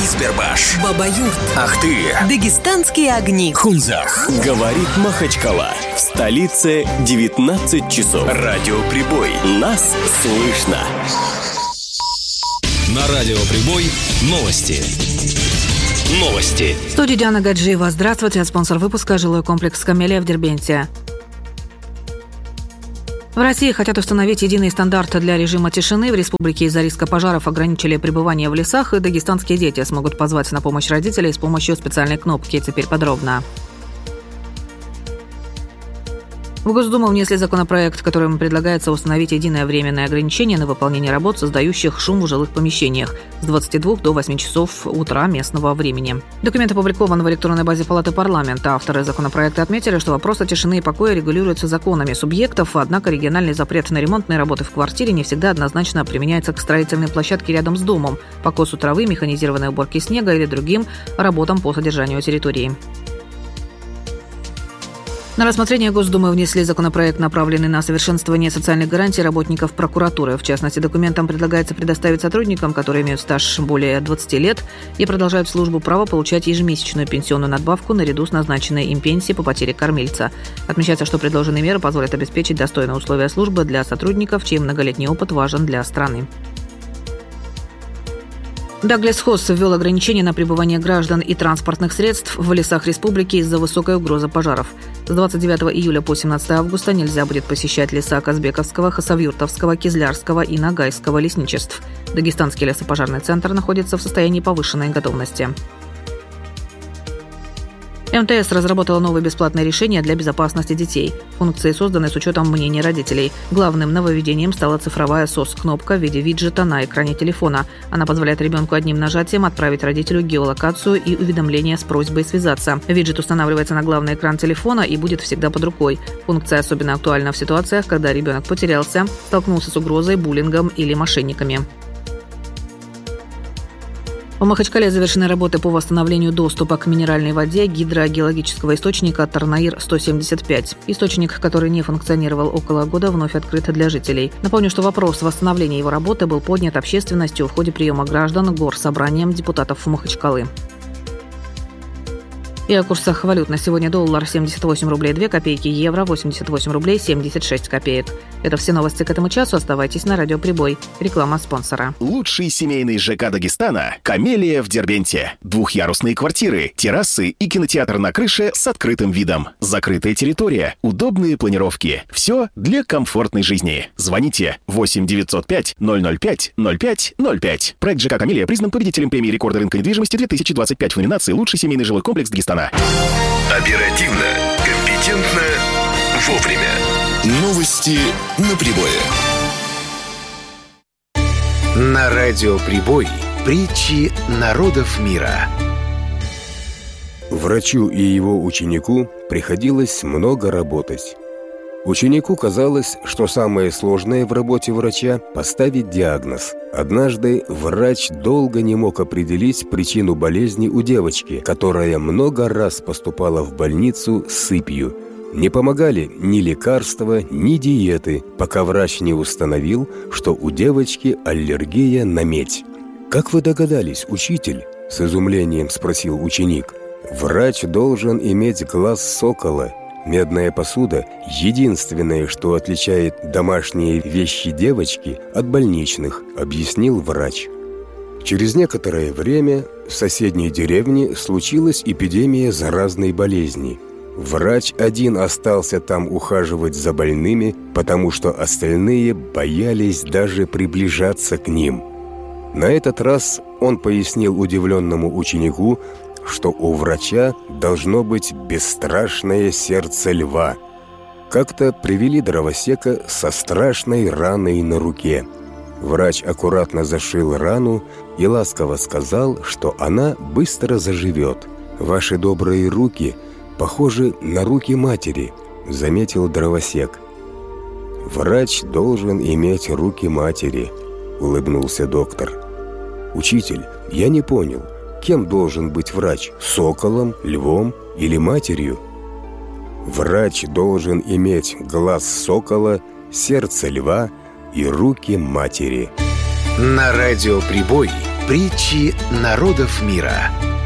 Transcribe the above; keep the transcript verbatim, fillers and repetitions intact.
Избербаш, Бабаюрт, Ахты, Дагестанские огни, Хунзах. Говорит Махачкала. В столице девятнадцать часов. Радиоприбой. Нас слышно. На Радиоприбой новости. Новости. В студии Диана Гаджиева. Здравствуйте. Спонсор выпуска — жилой комплекс «Камелия» в Дербенте. В России хотят установить единый стандарт для режима тишины. В республике из-за риска пожаров ограничили пребывание в лесах, и дагестанские дети смогут позвать на помощь родителей с помощью специальной кнопки. Теперь подробно. В Госдуму внесли законопроект, которым предлагается установить единое временное ограничение на выполнение работ, создающих шум в жилых помещениях, с двадцати двух до восьми часов утра местного времени. Документ опубликован в электронной базе Палаты парламента. Авторы законопроекта отметили, что вопросы тишины и покоя регулируются законами субъектов, однако региональный запрет на ремонтные работы в квартире не всегда однозначно применяется к строительной площадке рядом с домом, по косу травы, механизированной уборке снега или другим работам по содержанию территории. На рассмотрение Госдумы внесли законопроект, направленный на совершенствование социальных гарантий работников прокуратуры. В частности, документом предлагается предоставить сотрудникам, которые имеют стаж более двадцати лет и продолжают службу, право получать ежемесячную пенсионную надбавку наряду с назначенной им пенсией по потере кормильца. Отмечается, что предложенные меры позволят обеспечить достойные условия службы для сотрудников, чей многолетний опыт важен для страны. Даглесхоз ввел ограничения на пребывание граждан и транспортных средств в лесах республики из-за высокой угрозы пожаров. С двадцать девятого июля по семнадцатое августа нельзя будет посещать леса Казбековского, Хасавюртовского, Кизлярского и Ногайского лесничеств. Дагестанский лесопожарный центр находится в состоянии повышенной готовности. МТС разработала новые бесплатные решения для безопасности детей. Функции созданы с учетом мнений родителей. Главным нововведением стала цифровая эс о эс-кнопка в виде виджета на экране телефона. Она позволяет ребенку одним нажатием отправить родителю геолокацию и уведомление с просьбой связаться. Виджет устанавливается на главный экран телефона и будет всегда под рукой. Функция особенно актуальна в ситуациях, когда ребенок потерялся, столкнулся с угрозой, буллингом или мошенниками. В Махачкале завершены работы по восстановлению доступа к минеральной воде гидрогеологического источника Тарнаир сто семьдесят пять. Источник, который не функционировал около года, вновь открыт для жителей. Напомню, что вопрос восстановления его работы был поднят общественностью в ходе приема граждан горсобранием депутатов Махачкалы. И о курсах валют. На сегодня доллар семьдесят восемь рублей две копейки, евро восемьдесят восемь рублей семьдесят шесть копеек. Это все новости к этому часу. Оставайтесь на Радиоприбой. Реклама спонсора. Лучший семейный ЖК Дагестана – «Камелия» в Дербенте. Двухъярусные квартиры, террасы и кинотеатр на крыше с открытым видом. Закрытая территория, удобные планировки. Все для комфортной жизни. Звоните восемь девятьсот пять ноль ноль пять ноль пять ноль пять. Проект ЖК «Камелия» признан победителем премии рекорда рынка недвижимости две тысячи двадцать пять в номинации «Лучший семейный жилой комплекс Дагестана». Оперативно, компетентно, вовремя. Новости на прибое. На Радиоприбой притчи народов мира. Врачу и его ученику приходилось много работать. Ученику казалось, что самое сложное в работе врача – поставить диагноз. Однажды врач долго не мог определить причину болезни у девочки, которая много раз поступала в больницу с сыпью. Не помогали ни лекарства, ни диеты, пока врач не установил, что у девочки аллергия на медь. «Как вы догадались, учитель?» – с изумлением спросил ученик. «Врач должен иметь глаз сокола. Медная посуда – единственное, что отличает домашние вещи девочки от больничных», – объяснил врач. Через некоторое время в соседней деревне случилась эпидемия заразной болезни. Врач один остался там ухаживать за больными, потому что остальные боялись даже приближаться к ним. На этот раз он пояснил удивленному ученику, что у врача должно быть бесстрашное сердце льва. Как-то привели дровосека со страшной раной на руке. Врач аккуратно зашил рану и ласково сказал, что она быстро заживет. «Ваши добрые руки похожи на руки матери», — заметил дровосек. «Врач должен иметь руки матери», — улыбнулся доктор. «Учитель, я не понял, кем должен быть врач? Соколом, львом или матерью?» «Врач должен иметь глаз сокола, сердце льва и руки матери». На Радиоприбой Притчи народов мира.